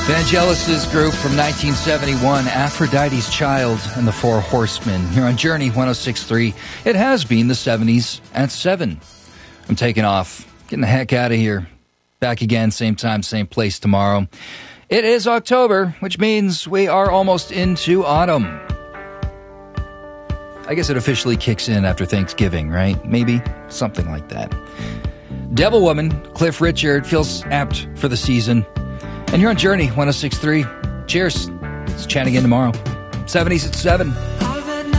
Vangelis' group from 1971, Aphrodite's Child and the Four Horsemen. Here on Journey 106.3. It has been the 70s at 7. I'm taking off. Getting the heck out of here. Back again, same time, same place tomorrow. It is October, which means we are almost into autumn. I guess it officially kicks in after Thanksgiving, right? Maybe something like that. Devil Woman, Cliff Richard, feels apt for the season. And you're on Journey 106.3. Cheers. Let's chat again tomorrow. 70s at 7.